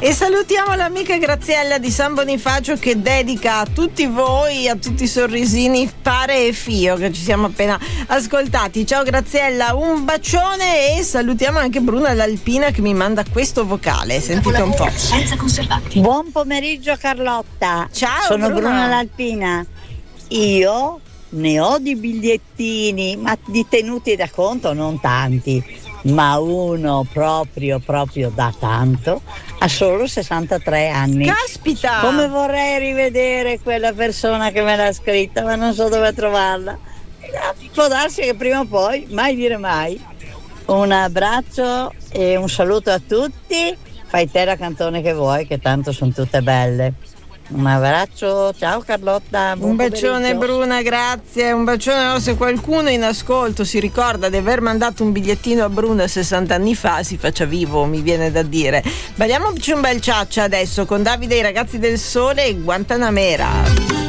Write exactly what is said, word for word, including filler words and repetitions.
E salutiamo l'amica Graziella di San Bonifacio che dedica a tutti voi, a tutti i sorrisini Pare e Fio che ci siamo appena ascoltati. Ciao Graziella, un bacione, e salutiamo anche Bruna l'Alpina che mi manda questo vocale. Sentite un po'. Buon pomeriggio Carlotta. Ciao, sono Bruna, Bruna l'Alpina. Io ne ho di bigliettini, ma di tenuti da conto non tanti, ma uno proprio proprio da tanto ha solo sessantatré anni. Caspita! Come vorrei rivedere quella persona che me l'ha scritta, ma non so dove trovarla. Può darsi che prima o poi, mai dire mai. Un abbraccio e un saluto a tutti. Fai te la canzone che vuoi, che tanto sono tutte belle. Un abbraccio, ciao Carlotta. Un bacione pomeriggio. Bruna, grazie. Un bacione. No, se qualcuno in ascolto si ricorda di aver mandato un bigliettino a Bruna sessanta anni fa, si faccia vivo, mi viene da dire. Balliamoci un bel ciaccia adesso con Davide e i ragazzi del Sole e Guantanamera.